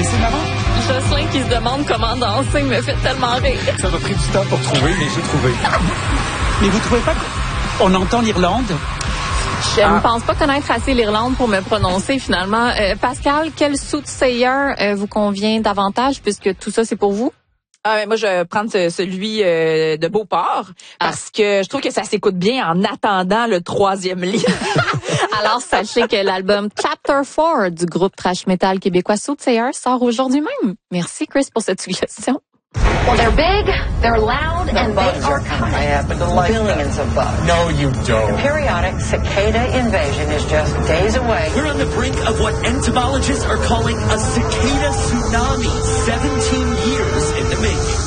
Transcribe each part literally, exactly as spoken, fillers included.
c'est marrant. Jocelyn qui se demande comment danser me fait tellement rire. Ça m'a pris du temps pour trouver, mais j'ai trouvé. Mais vous trouvez pas qu'on entend l'Irlande? Je ne Ah. pense pas connaître assez l'Irlande pour me prononcer finalement. Euh, Pascal, quel soothsayer euh, vous convient davantage puisque tout ça c'est pour vous? Ah, ben moi, je vais prendre ce- celui euh, de Beauport parce que je trouve que ça s'écoute bien en attendant le troisième lit. Alors sachez que l'album Chapter four du groupe thrash metal québécois Soothsayer sort aujourd'hui même. Merci Chris pour cette suggestion. Well, they're big, they're loud, and they are coming. I happen to like Billions of bugs. No, you don't. Periodic cicada invasion is just days away. We're on the brink of what entomologists are calling a cicada tsunami, seventeen years in the making.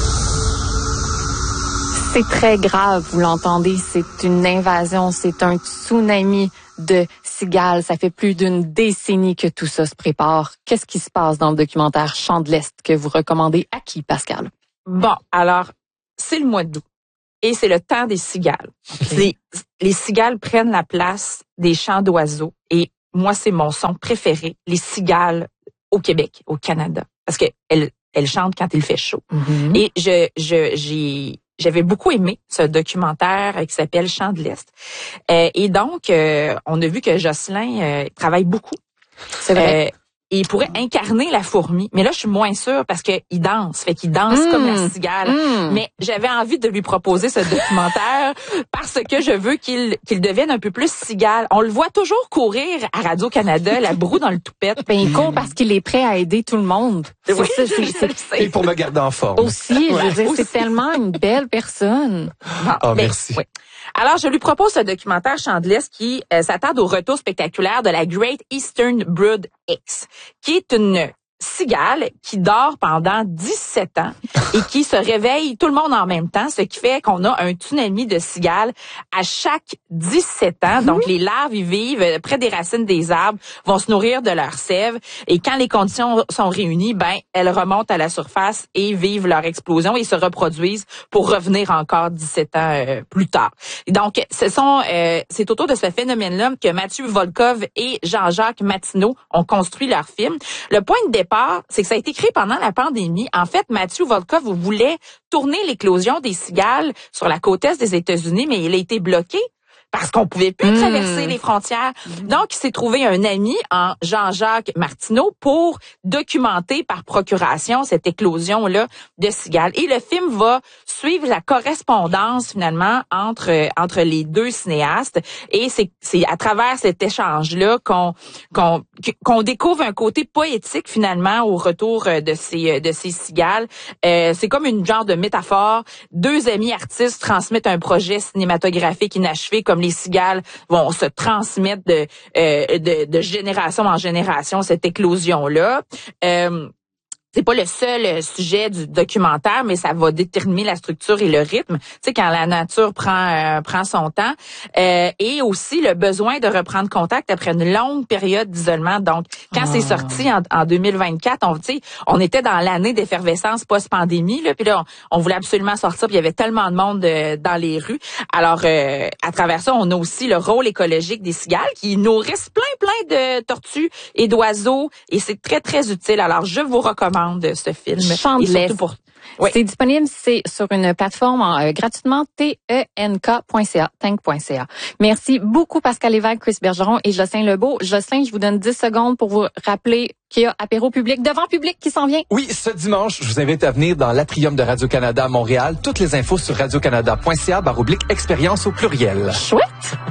C'est très grave, vous l'entendez, c'est une invasion, c'est un tsunami de cigales. Ça fait plus d'une décennie que tout ça se prépare. Qu'est-ce qui se passe dans le documentaire Chants de l'Est que vous recommandez à qui, Pascal? Bon, alors, c'est le mois d'août et c'est le temps des cigales. Les, les cigales prennent la place des chants d'oiseaux et moi, c'est mon son préféré, les cigales au Québec, au Canada, parce que elles, elles chantent quand il fait chaud. Mm-hmm. Et je, je, j'ai, j'avais beaucoup aimé ce documentaire qui s'appelle Chants de l'Est. Euh, et donc, euh, on a vu que Jocelyn euh, travaille beaucoup. C'est vrai. Euh, et il pourrait incarner la fourmi. Mais là, je suis moins sûre parce qu'il danse. Fait qu'il danse Mmh. comme la cigale. Mmh. Mais j'avais envie de lui proposer ce documentaire parce que je veux qu'il qu'il devienne un peu plus cigale. On le voit toujours courir à Radio-Canada, la broue dans le toupette. Ben, il court parce qu'il est prêt à aider tout le monde. C'est Oui, ça, c'est- je c'est le sais. Et pour me garder en forme. aussi, je veux dire, aussi. c'est tellement une belle personne. Bon, Ah, ben, merci. oui. Alors, je lui propose ce documentaire Chants de l'Est qui euh, s'attarde au retour spectaculaire de la Great Eastern Brood X, qui est une cigale qui dort pendant dix-sept ans et qui se réveille tout le monde en même temps, ce qui fait qu'on a un tsunami de cigales à chaque dix-sept ans. Donc, les larves, ils vivent près des racines des arbres, vont se nourrir de leur sève et quand les conditions sont réunies, ben, elles remontent à la surface et vivent leur explosion et se reproduisent pour revenir encore dix-sept ans euh, plus tard. Et donc, ce sont, euh, c'est autour de ce phénomène-là que Mathieu Volkov et Jean-Jacques Martineau ont construit leur film. Le point de départ, c'est que ça a été créé pendant la pandémie. En fait, Mathieu Volkov voulait tourner l'éclosion des cigales sur la côte est des États-Unis, mais il a été bloqué parce qu'on pouvait plus Mmh. traverser les frontières. Donc, il s'est trouvé un ami en Jean-Jacques Martineau pour documenter par procuration cette éclosion-là de cigales. Et le film va suivre la correspondance, finalement, entre entre les deux cinéastes. Et c'est c'est à travers cet échange-là qu'on qu'on qu'on découvre un côté poétique, finalement, au retour de ces de ces cigales. Euh, c'est comme une genre de métaphore. Deux amis artistes transmettent un projet cinématographique inachevé, comme les cigales vont se transmettre de, euh, de, de génération en génération, cette éclosion-là. Euh, c'est pas le seul sujet du documentaire, mais ça va déterminer la structure et le rythme. Tu sais, quand la nature prend euh, prend son temps, euh, et aussi le besoin de reprendre contact après une longue période d'isolement. Donc, quand Oh. c'est sorti en, en deux mille vingt-quatre, on, tu sais, on était dans l'année d'effervescence post-pandémie, là, puis là, on, on voulait absolument sortir, puis il y avait tellement de monde euh, dans les rues. Alors, euh, à travers ça, on a aussi le rôle écologique des cigales qui nourrissent plein, plein de tortues et d'oiseaux, et c'est très, très utile. Alors, je vous recommande de ce film. Chants de Et surtout l'Est. pour Oui. C'est disponible, c'est sur une plateforme euh, gratuitement, T E N K point C A, tank point C A. Merci beaucoup Pascal Lévesque, Chris Bergeron et Jocelyn Lebeau. Jocelyn, je vous donne dix secondes pour vous rappeler qu'il y a apéro public, devant public qui s'en vient. Oui, ce dimanche, je vous invite à venir dans l'Atrium de Radio-Canada à Montréal. Toutes les infos sur radiocanada point C A barre oblique expérience au pluriel. Chouette!